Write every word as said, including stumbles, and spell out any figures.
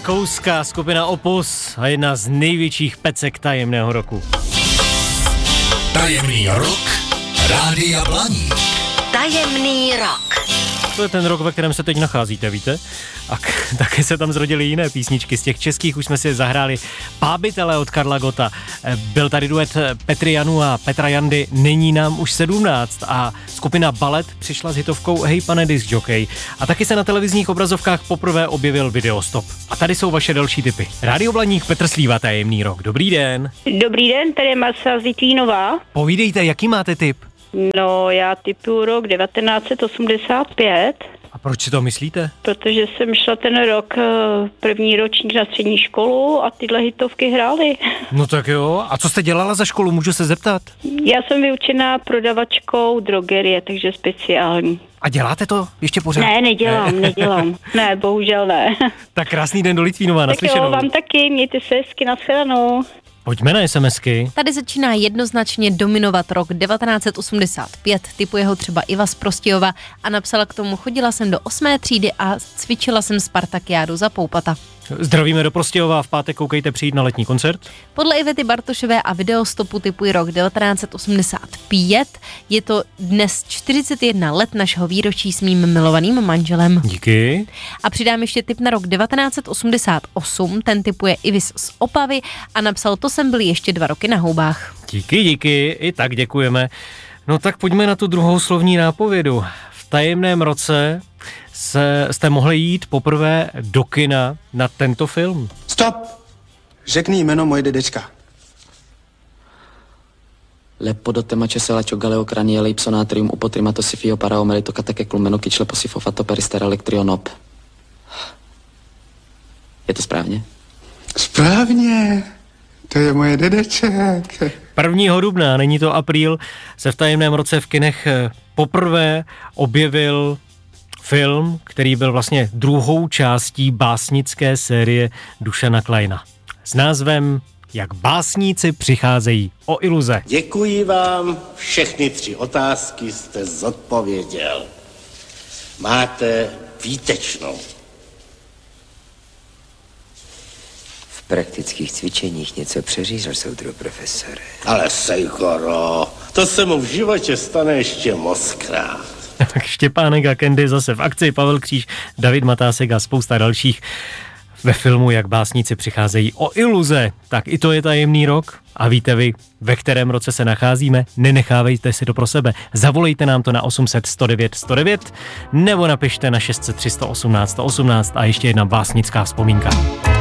Rakouská skupina Opus a jedna z největších pecek tajemného roku. Tajemný rok Rádia Blaník. Tajemný rok. To je ten rok, ve kterém se teď nacházíte, víte? A k- taky se tam zrodily jiné písničky. Z těch českých už jsme si zahráli Pábitele od Karla Gotta. Byl tady duet Petry Janu a Petra Jandy Není nám už sedmnáct a skupina Ballet přišla s hitovkou Hej pane disc jockey. A taky se na televizních obrazovkách poprvé objevil Videostop. A tady jsou vaše další tipy. Rádio Blaník, Petr Slíva, Tajemný rok. Dobrý den. Dobrý den, tady je Marcela z Litvínova. Povídejte, jaký máte tip? No, já tipuju rok devatenáct set osmdesát pět, A proč si to myslíte? protože jsem šla ten rok eh, první ročník na střední školu a tyhle hitovky hrály. No tak jo. A co jste dělala za školu, můžu se zeptat? Já jsem vyučená prodavačkou drogerie, takže speciální. A děláte to ještě pořád? Ne, nedělám, nedělám. Ne, bohužel ne. Tak krásný den do Litvínova, Tak naslyšenou. jo, vám taky, mějte se hezky, nashledanou. Pojďme na SMSky. Tady začíná jednoznačně dominovat rok devatenáct set osmdesát pět, typuje ho třeba Iva z Prostějova a napsala k tomu: chodila jsem do osmé třídy a cvičila jsem Spartakiádu za Poupata. Zdravíme do Prostějova, v pátek koukejte přijít na letní koncert. Podle Ivety Bartošové a Videostopu typuje rok devatenáct set osmdesát pět, je to dnes čtyřicet jedna let našeho výročí s mým milovaným manželem. Díky. A přidám ještě tip na rok devatenáct set osmdesát osm, ten typuje Ivis z Opavy a napsal: to jsem byl ještě dva roky na houbách. Díky, díky, i tak děkujeme. No tak pojďme na tu druhou slovní nápovědu. V tajemném roce se, jste mohli jít poprvé do kina na tento film. Stop! Řekni jméno moje dedečka. Lepodotemačesela čogale okranie leipsonatrium upotrimatosifio paraomelito katekeklumeno kyčleposifofato peristeralektrionop. Je to správně? Správně, to je moje dedeček. prvního dubna, není to apríl, se v tajemném roce v kinech poprvé objevil film, který byl vlastně druhou částí básnické série Dušana Kleina s názvem Jak básníci přicházejí o iluze. Děkuji vám, všechny tři otázky jste zodpověděl. Máte výtečnou. V praktických cvičeních něco přeřízl, soudru profesore. Ale Sejchoro, to se mu v životě stane ještě mockrát. Tak Štěpánek a Candy zase v akci, Pavel Kříž, David Matásek a spousta dalších ve filmu Jak básníci přicházejí o iluze. Tak i to je tajemný rok. A víte vy, ve kterém roce se nacházíme? Nenechávejte si to pro sebe. Zavolejte nám to na osm set sto devět sto devět nebo napište na šest set tři sto osmnáct sto osmnáct a ještě jedna básnická vzpomínka.